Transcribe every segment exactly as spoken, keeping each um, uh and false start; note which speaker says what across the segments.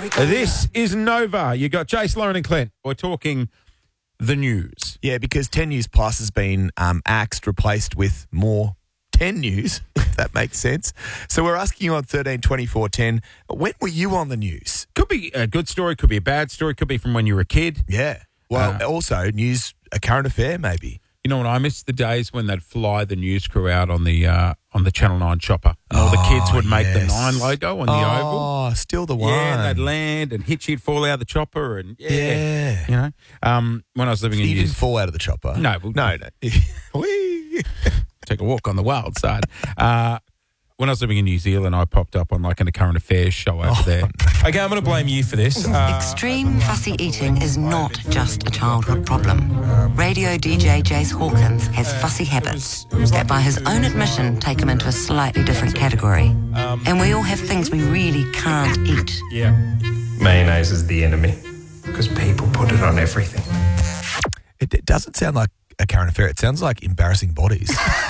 Speaker 1: This is Nova. You got Jace, Lauren and Clint. We're talking the news.
Speaker 2: Yeah, because ten News Plus has been um, axed, replaced with more ten News, if that makes sense. So we're asking you on thirteen twenty-four ten, when were you on the news?
Speaker 1: Could be a good story, could be a bad story, could be from when you were a kid.
Speaker 2: Yeah. Well,
Speaker 1: Uh,
Speaker 2: also news, a current affair maybe.
Speaker 1: You know what? I miss the days when they'd fly the news crew out on the uh, on the Channel nine chopper. And all the kids would make the
Speaker 2: yes.
Speaker 1: nine logo on the
Speaker 2: oh,
Speaker 1: oval.
Speaker 2: Oh, still the one.
Speaker 1: Yeah, and they'd land and Hitchy'd fall out of the chopper. And yeah,
Speaker 2: Yeah.
Speaker 1: you know. Um, when I was living in
Speaker 2: You
Speaker 1: New
Speaker 2: didn't fall out of the chopper.
Speaker 1: No, well,
Speaker 2: no, no. Whee!
Speaker 1: take a walk on the wild side. Uh, when I was living in New Zealand, I popped up on like in a current affairs show over there.
Speaker 3: Okay, I'm going to blame you for this. Uh,
Speaker 4: Extreme fussy eating is not just a childhood problem. Radio D J Jace Hawkins has fussy habits that, by his own admission, take him into a slightly different category. And we all have things we really can't eat.
Speaker 3: yeah.
Speaker 5: Mayonnaise is the enemy because people put it on everything.
Speaker 2: It, it doesn't sound like a current affair. It sounds like embarrassing bodies.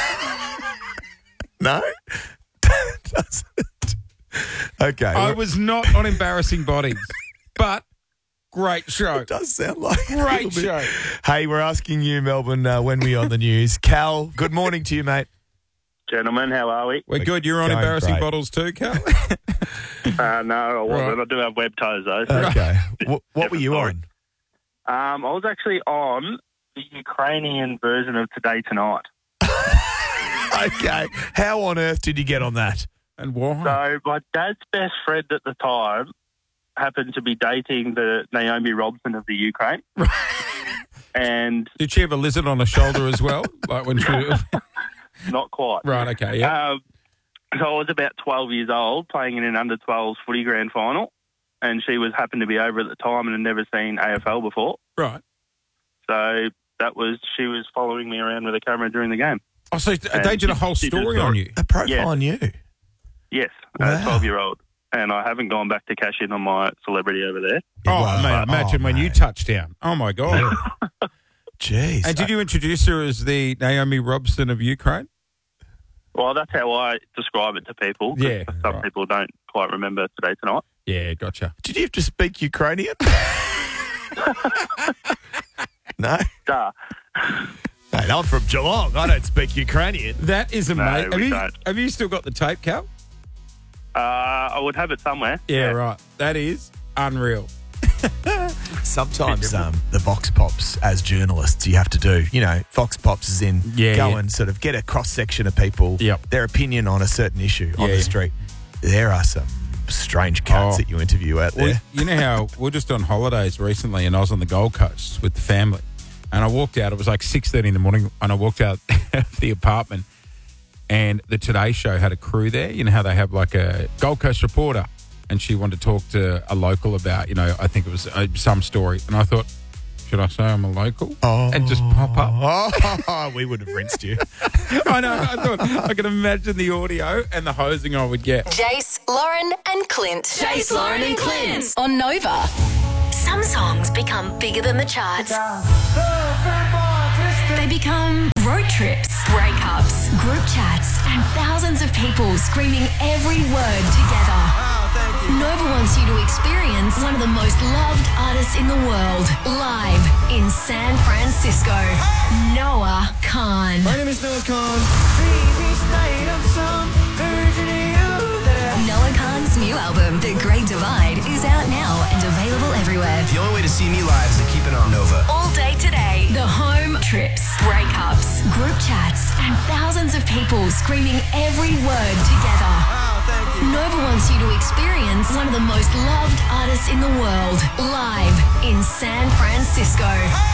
Speaker 2: No? Doesn't. Okay.
Speaker 1: I
Speaker 2: well,
Speaker 1: was not on embarrassing bodies, but great show.
Speaker 2: it does sound like a
Speaker 1: Great
Speaker 2: little bit.
Speaker 1: show.
Speaker 2: Hey, we're asking you, Melbourne, uh, when we on the news. Cal, good morning to you, mate.
Speaker 6: Gentlemen, how are we?
Speaker 1: We're good. You're on
Speaker 2: Going
Speaker 1: embarrassing
Speaker 2: great.
Speaker 1: bottles too, Cal?
Speaker 6: Uh, no, I wasn't.
Speaker 1: Right.
Speaker 6: I do have web toes, though.
Speaker 2: Okay. what what were you
Speaker 6: Different
Speaker 2: on?
Speaker 6: Um, I was actually on the Ukrainian version of Today Tonight.
Speaker 2: Okay. How on earth did you get on that?
Speaker 1: And why?
Speaker 6: So my dad's best friend at the time happened to be dating the Naomi Robson of the Ukraine. And
Speaker 1: Did she have a lizard on her shoulder as well? Like when she...
Speaker 6: not quite.
Speaker 1: Right, okay, yeah.
Speaker 6: Um, so I was about twelve years old playing in an under twelves footy grand final, and she was happened to be over at the time and had never seen A F L before.
Speaker 1: Right.
Speaker 6: So that was, she was following me around with a camera during the game.
Speaker 1: Oh, so
Speaker 6: And
Speaker 1: they did a
Speaker 6: she-
Speaker 1: whole
Speaker 6: she did a
Speaker 1: story on
Speaker 6: story.
Speaker 1: you?
Speaker 2: A profile
Speaker 6: Yeah.
Speaker 2: on you.
Speaker 6: Yes,
Speaker 2: Wow.
Speaker 6: a twelve-year-old. And I haven't gone back to cash in on my celebrity over there.
Speaker 1: Oh,
Speaker 2: Wow.
Speaker 1: man, imagine
Speaker 2: Oh,
Speaker 1: when you
Speaker 2: mate.
Speaker 1: touched down. Oh, my God.
Speaker 2: Jeez.
Speaker 1: And did you introduce her as the Naomi Robson of Ukraine?
Speaker 6: Well, that's how I describe it to people. 'cause
Speaker 1: Yeah,
Speaker 6: Some
Speaker 1: right.
Speaker 6: people don't quite remember Today Tonight.
Speaker 1: Yeah, gotcha.
Speaker 2: Did you have to speak Ukrainian? No?
Speaker 6: Duh.
Speaker 2: Mate, I'm from Geelong. I don't speak Ukrainian.
Speaker 1: That is amazing.
Speaker 6: we
Speaker 1: have, you,
Speaker 6: don't.
Speaker 1: have you still got the tape, Cal?
Speaker 6: Uh, I would have it somewhere.
Speaker 1: Yeah, right. That is unreal.
Speaker 2: Sometimes um, the Vox Pops, as journalists, you have to do, you know, Vox Pops is in
Speaker 1: Yeah,
Speaker 2: go
Speaker 1: yeah.
Speaker 2: and sort of get a cross-section of people,
Speaker 1: Yep.
Speaker 2: their opinion on a certain issue on
Speaker 1: Yeah,
Speaker 2: the
Speaker 1: yeah.
Speaker 2: street. There are some strange cats
Speaker 1: Oh.
Speaker 2: that you interview out
Speaker 1: Well,
Speaker 2: there.
Speaker 1: you know how we're just on holidays recently, and I was on the Gold Coast with the family, and I walked out. It was like six thirty in the morning, and I walked out of the apartment, and the Today Show had a crew there. You know how they have like a Gold Coast reporter, and she wanted to talk to a local about, you know, I think it was uh, some story, and I thought, should I say I'm a local?
Speaker 2: Oh.
Speaker 1: And just pop up.
Speaker 2: Oh, we would have rinsed you.
Speaker 1: I know. I thought I could imagine the audio and the hosing I would get.
Speaker 7: Jace, Lauren, and Clint. Jace, Lauren, and Clint on Nova. Some songs become bigger than the charts. They become road trips, breakups, group chats, and thousands of people screaming every word together. Nova wants you to experience one of the most loved artists in the world live in San Francisco. Noah Khan.
Speaker 3: My name is Noah Khan.
Speaker 7: Noah Khan's new album, The Great Divide, is out now and available everywhere.
Speaker 5: The only way to see me live is to keep it on Nova.
Speaker 7: All day today. The home trips, breakups, group chats, and thousands of people screaming every word together. Nova wants you to experience one of the most loved artists in the world live in San Francisco.